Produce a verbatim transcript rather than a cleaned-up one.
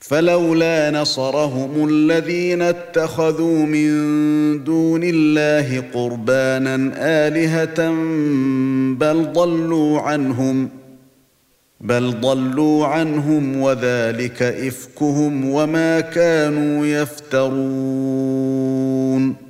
فلولا نصرهم الذين اتخذوا من دون الله قربانا آلهة بل ضلوا عنهم بل ضلوا عنهم وذلك إفكهم وما كانوا يفترون